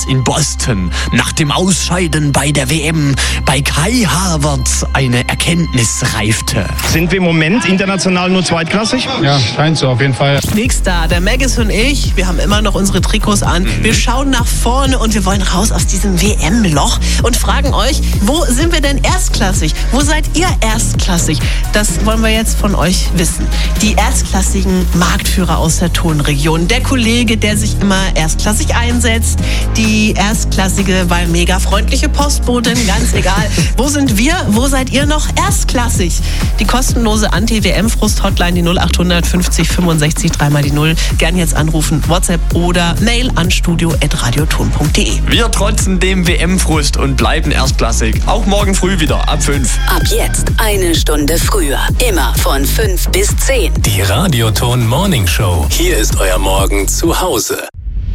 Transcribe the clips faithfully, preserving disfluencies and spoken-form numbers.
dass in Boston nach dem Ausscheiden bei der W M bei Kai Havertz eine Erkenntnis reifte. Sind wir im Moment international nur zweitklassig? Ja, scheint so auf jeden Fall. Nix da, der Maggis und ich, wir haben immer noch unsere Trikots an. Wir schauen nach vorne und wir wollen raus aus diesem W M-Loch und fragen euch, wo sind wir denn erstklassig? Wo seid ihr erstklassig? Das wollen wir jetzt von euch wissen. Die erstklassigen Marktführer aus der Tonregion. Der Kollege, der sich immer erstklassig einsetzt. Die erstklassige, weil mega freundliche Postbotin, ganz egal. Wo sind wir? Wo seid ihr noch erstklassig? Die kostenlose Anti-W M-Frust-Hotline, die null acht hundert fünfzig fünfundsechzig, dreimal die Null. Gern jetzt anrufen, WhatsApp oder Mail an studio at radioton punkt de. Wir trotzen dem W M-Frust und bleiben erstklassig. Auch morgen früh wieder ab fünf. Ab jetzt eine Stunde früher. Immer von fünf bis zehn. Die Radioton Morning Show. Hier ist euer Morgen zu Hause.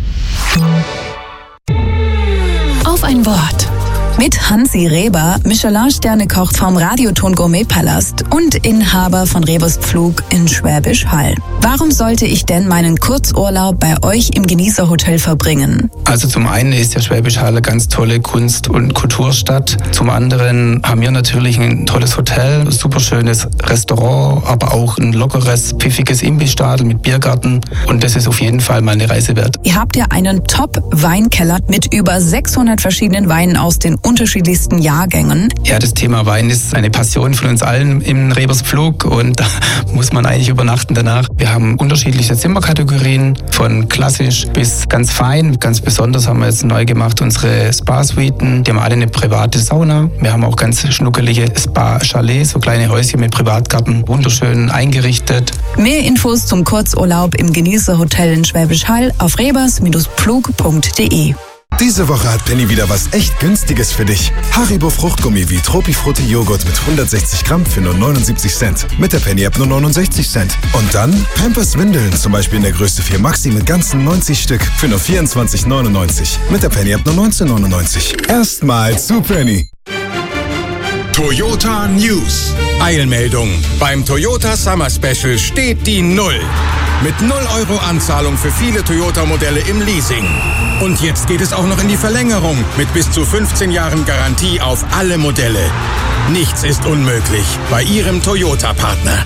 Auf ein Wort. Mit Hansi Reber, Michelin-Sterne-Koch vom Radioton Gourmet-Palast und Inhaber von Rebers Pflug in Schwäbisch Hall. Warum sollte ich denn meinen Kurzurlaub bei euch im Genießerhotel verbringen? Also zum einen ist der Schwäbisch Hall eine ganz tolle Kunst- und Kulturstadt. Zum anderen haben wir natürlich ein tolles Hotel, ein super schönes Restaurant, aber auch ein lockeres, pfiffiges Imbissstadel mit Biergarten. Und das ist auf jeden Fall mal eine Reise wert. Ihr habt ja einen Top-Weinkeller mit über sechshundert verschiedenen Weinen aus den unterschiedlichsten Jahrgängen. Ja, das Thema Wein ist eine Passion von uns allen im Rebers Pflug und da muss man eigentlich übernachten danach. Wir haben unterschiedliche Zimmerkategorien, von klassisch bis ganz fein. Ganz besonders haben wir jetzt neu gemacht unsere Spa-Suiten. Die haben alle eine private Sauna. Wir haben auch ganz schnuckelige Spa-Chalets, so kleine Häuschen mit Privatgarten, wunderschön eingerichtet. Mehr Infos zum Kurzurlaub im Genießerhotel in Schwäbisch Hall auf rebers Pflug punkt de. Diese Woche hat Penny wieder was echt Günstiges für dich. Haribo Fruchtgummi wie Tropifrutti Joghurt mit hundertsechzig Gramm für nur neunundsiebzig Cent. Mit der Penny-App nur neunundsechzig Cent. Und dann Pampers Windeln, zum Beispiel in der Größe vier Maxi mit ganzen neunzig Stück für nur vierundzwanzig neunundneunzig. Mit der Penny-App nur neunzehn neunundneunzig. Erstmal zu Penny. Toyota News. Eilmeldung. Beim Toyota Summer Special steht die Null. Mit null Euro Anzahlung für viele Toyota-Modelle im Leasing. Und jetzt geht es auch noch in die Verlängerung mit bis zu fünfzehn Jahren Garantie auf alle Modelle. Nichts ist unmöglich bei Ihrem Toyota-Partner.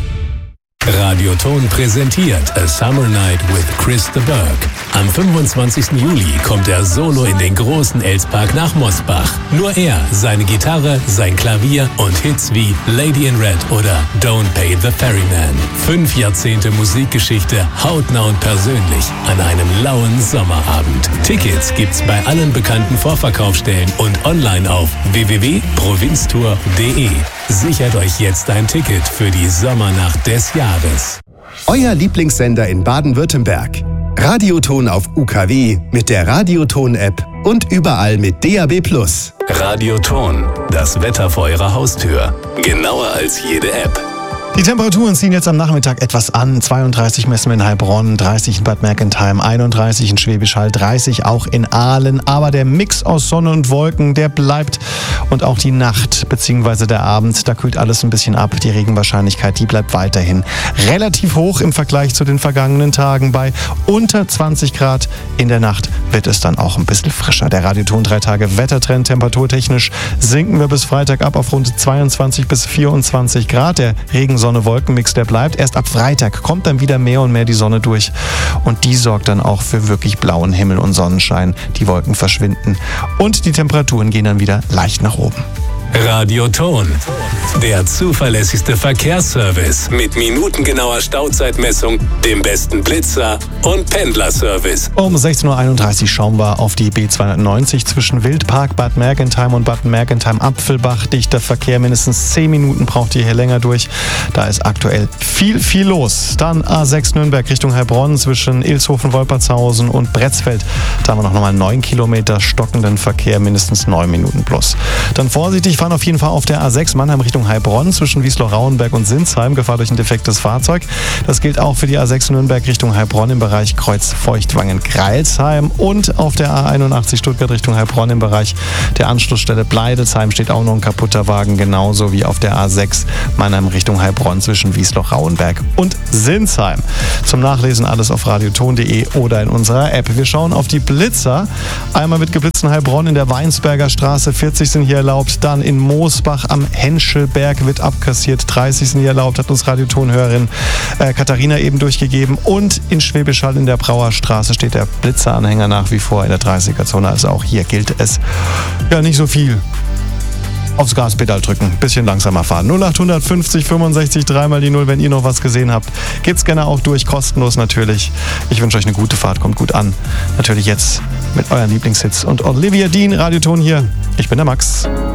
Radioton präsentiert A Summer Night with Chris de Burgh. Am fünfundzwanzigsten Juli kommt er solo in den großen Elspark nach Mosbach. Nur er, seine Gitarre, sein Klavier und Hits wie Lady in Red oder Don't Pay the Ferryman. Fünf Jahrzehnte Musikgeschichte, hautnah und persönlich an einem lauen Sommerabend. Tickets gibt's bei allen bekannten Vorverkaufsstellen und online auf w w w punkt provinztour punkt de. Sichert euch jetzt ein Ticket für die Sommernacht des Jahres. Euer Lieblingssender in Baden-Württemberg. Radioton auf U K W mit der Radioton-App und überall mit D A B plus. Radioton, das Wetter vor eurer Haustür. Genauer als jede App. Die Temperaturen ziehen jetzt am Nachmittag etwas an. zweiunddreißig messen wir in Heilbronn, dreißig in Bad Mergentheim, einunddreißig in Schwäbisch Hall, dreißig auch in Aalen. Aber der Mix aus Sonne und Wolken, der bleibt. Und auch die Nacht bzw. der Abend, da kühlt alles ein bisschen ab. Die Regenwahrscheinlichkeit, die bleibt weiterhin relativ hoch im Vergleich zu den vergangenen Tagen. Bei unter zwanzig Grad in der Nacht wird es dann auch ein bisschen frischer. Der Radioton drei Tage Wettertrend, temperaturtechnisch sinken wir bis Freitag ab auf rund zweiundzwanzig bis vierundzwanzig Grad. Der Regen Sonne-Wolken-Mix, der bleibt. Erst ab Freitag kommt dann wieder mehr und mehr die Sonne durch und die sorgt dann auch für wirklich blauen Himmel und Sonnenschein. Die Wolken verschwinden und die Temperaturen gehen dann wieder leicht nach oben. Radioton, der zuverlässigste Verkehrsservice mit minutengenauer Stauzeitmessung, dem besten Blitzer und Pendlerservice. Um sechzehn Uhr einunddreißig schauen wir auf die B zweihundertneunzig zwischen Wildpark, Bad Mergentheim und Bad Mergentheim-Apfelbach. Dichter Verkehr, mindestens zehn Minuten braucht ihr hier länger durch. Da ist aktuell viel, viel los. Dann A sechs Nürnberg Richtung Heilbronn zwischen Ilshofen-Wolpertshausen und Bretzfeld. Da haben wir noch mal neun Kilometer stockenden Verkehr, mindestens neun Minuten plus. Dann vorsichtig Gefahren auf jeden Fall auf der A sechs Mannheim Richtung Heilbronn zwischen Wiesloch-Rauenberg und Sinsheim. Gefahr durch ein defektes Fahrzeug. Das gilt auch für die A sechs Nürnberg Richtung Heilbronn im Bereich Kreuz-Feuchtwangen-Greilsheim. Und auf der A einundachtzig Stuttgart Richtung Heilbronn im Bereich der Anschlussstelle Bleidelsheim steht auch noch ein kaputter Wagen, genauso wie auf der A sechs Mannheim Richtung Heilbronn zwischen Wiesloch-Rauenberg und Sinsheim. Zum Nachlesen alles auf radioton punkt de oder in unserer App. Wir schauen auf die Blitzer. Einmal mit geblitzten Heilbronn in der Weinsberger Straße, vierzig sind hier erlaubt. Dann in Moosbach am Henschelberg wird abkassiert, dreißig sind hier erlaubt, hat uns Radiotonhörerin äh, Katharina eben durchgegeben. Und in Schwäbisch Hall in der Brauerstraße steht der Blitzeranhänger nach wie vor in der dreißiger-Zone. Also auch hier gilt es ja nicht so viel. Aufs Gaspedal drücken, bisschen langsamer fahren. null acht fünfzig fünfundsechzig dreimal die null, wenn ihr noch was gesehen habt. Geht's gerne auch durch, kostenlos natürlich. Ich wünsche euch eine gute Fahrt, kommt gut an. Natürlich jetzt mit euren Lieblingshits und Olivia Dean, Radioton hier. Ich bin der Max.